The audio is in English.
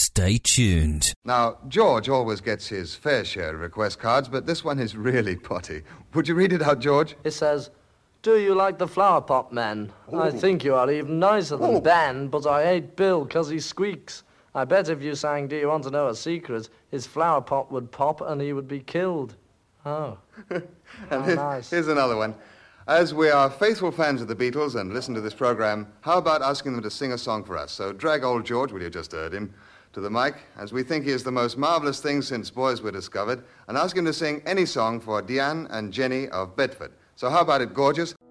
Stay tuned. Now, George always gets his fair share of request cards, but this one is really potty. Would you read it out, George? It says, "Do you like the Flower Pot Men? Ooh. I think you are even nicer than Ben, but I hate Bill 'cause he squeaks. I bet if you sang 'Do you want to know a secret,' his flower pot would pop and he would be killed." Oh. And Nice. Here's another one. As we are faithful fans of the Beatles and listen to this program, how about asking them to sing a song for us? So drag old George, well, you just heard him, to the mic, as we think he is the most marvellous thing since boys were discovered, and ask him to sing any song for Diane and Jenny of Bedford. So how about it, gorgeous?